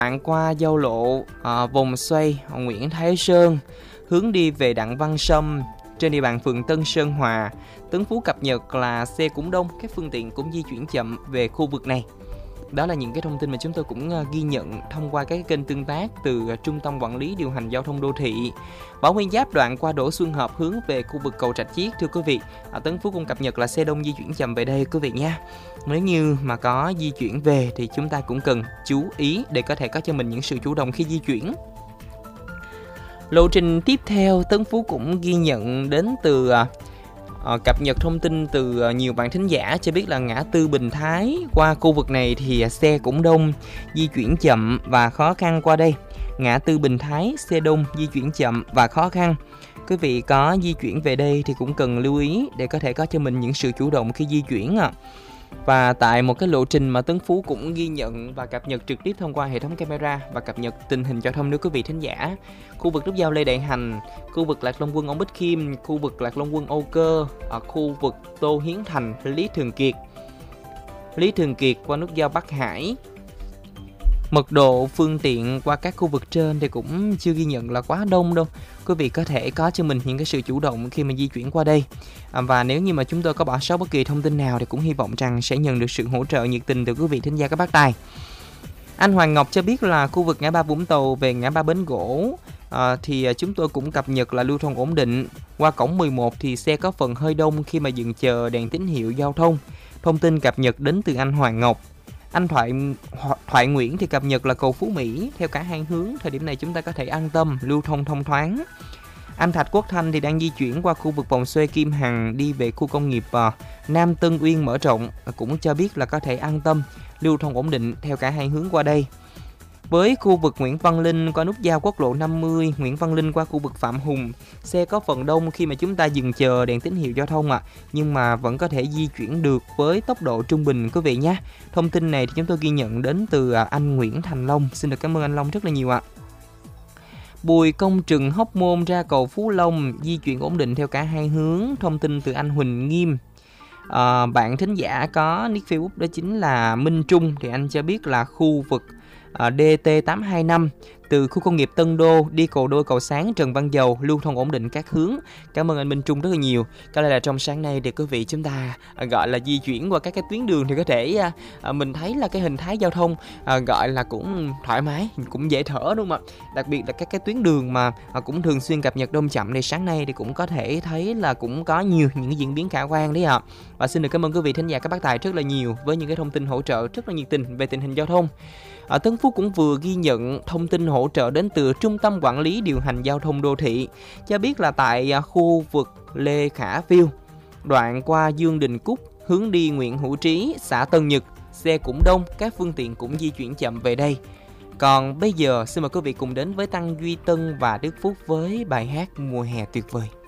Đoạn qua giao lộ vòng xoay Nguyễn Thái Sơn, hướng đi về Đặng Văn Sâm trên địa bàn phường Tân Sơn Hòa, Tân Phú cập nhật là xe cũng đông, các phương tiện cũng di chuyển chậm về khu vực này. Đó là những cái thông tin mà chúng tôi cũng ghi nhận thông qua các kênh tương tác từ Trung tâm Quản lý Điều hành Giao thông Đô thị. Võ Nguyên Giáp đoạn qua Đỗ Xuân Hợp hướng về khu vực cầu Rạch Chiếc, thưa quý vị. Tấn Phú cũng cập nhật là xe đông di chuyển chậm về đây quý vị nha. Nếu như mà có di chuyển về thì chúng ta cũng cần chú ý để có thể có cho mình những sự chủ động khi di chuyển. Lộ trình tiếp theo, Tấn Phú cũng ghi nhận đến từ cập nhật thông tin từ nhiều bạn thính giả cho biết là ngã tư Bình Thái qua khu vực này thì xe cũng đông, di chuyển chậm và khó khăn qua đây. Ngã tư Bình Thái xe đông, di chuyển chậm và khó khăn. Quý vị có di chuyển về đây thì cũng cần lưu ý để có thể có cho mình những sự chủ động khi di chuyển ạ. Và tại một cái lộ trình mà Tấn Phú cũng ghi nhận và cập nhật trực tiếp thông qua hệ thống camera và cập nhật tình hình giao thông nếu quý vị thính giả. Khu vực nút giao Lê Đại Hành, khu vực Lạc Long Quân Âu Bích Khiêm, khu vực Lạc Long Quân Âu Cơ, ở khu vực Tô Hiến Thành, Lý Thường Kiệt qua nút giao Bắc Hải. Mật độ phương tiện qua các khu vực trên thì cũng chưa ghi nhận là quá đông đâu. Quý vị có thể có cho mình những cái sự chủ động khi mà di chuyển qua đây. Và nếu như mà chúng tôi có bỏ sót bất kỳ thông tin nào thì cũng hy vọng rằng sẽ nhận được sự hỗ trợ nhiệt tình từ quý vị thính giả các bác tài. Anh Hoàng Ngọc cho biết là khu vực ngã ba Vũng Tàu về ngã ba Bến Gỗ thì chúng tôi cũng cập nhật là lưu thông ổn định. Qua cổng 11 thì xe có phần hơi đông khi mà dừng chờ đèn tín hiệu giao thông. Thông tin cập nhật đến từ anh Hoàng Ngọc. Anh Thoại Nguyễn thì cập nhật là cầu Phú Mỹ theo cả hai hướng, thời điểm này chúng ta có thể an tâm lưu thông thông thoáng. Anh Thạch Quốc Thanh thì đang di chuyển qua khu vực vòng xoay Kim Hằng đi về khu công nghiệp Nam Tân Uyên mở rộng, cũng cho biết là có thể an tâm lưu thông ổn định theo cả hai hướng qua đây. Với khu vực Nguyễn Văn Linh qua nút giao quốc lộ 50, Nguyễn Văn Linh qua khu vực Phạm Hùng, xe có phần đông khi mà chúng ta dừng chờ đèn tín hiệu giao thông nhưng mà vẫn có thể di chuyển được với tốc độ trung bình quý vị nhé. Thông tin này thì chúng tôi ghi nhận đến từ anh Nguyễn Thành Long. Xin được cảm ơn anh Long rất là nhiều ạ. Bùi Công Trừng Hóc Môn ra cầu Phú Long, di chuyển ổn định theo cả hai hướng. Thông tin từ anh Huỳnh Nghiêm. Bạn thính giả có nick Facebook đó chính là Minh Trung thì anh cho biết là khu vực DT825 từ khu công nghiệp Tân Đô đi cầu Đôi Cầu Sáng Trần Văn Dầu lưu thông ổn định các hướng. Cảm ơn anh Minh Trung rất là nhiều. Có lẽ là trong sáng nay thì quý vị chúng ta gọi là di chuyển qua các cái tuyến đường thì có thể mình thấy là cái hình thái giao thông gọi là cũng thoải mái, cũng dễ thở đúng không ạ? Đặc biệt là các cái tuyến đường mà cũng thường xuyên cập nhật đông chậm thì sáng nay thì cũng có thể thấy là cũng có nhiều những cái diễn biến khả quan đấy ạ. Và xin được cảm ơn quý vị thính giả các bác tài rất là nhiều với những cái thông tin hỗ trợ rất là nhiệt tình về tình hình giao thông. Tấn Phú cũng vừa ghi nhận thông tin hỗ trợ đến từ Trung tâm Quản lý Điều hành Giao thông Đô thị cho biết là tại khu vực Lê Khả Phiêu, đoạn qua Dương Đình Cúc hướng đi Nguyễn Hữu Trí, xã Tân Nhật, xe cũng đông, các phương tiện cũng di chuyển chậm về đây. Còn bây giờ xin mời quý vị cùng đến với Tăng Duy Tân và Đức Phúc với bài hát Mùa hè tuyệt vời.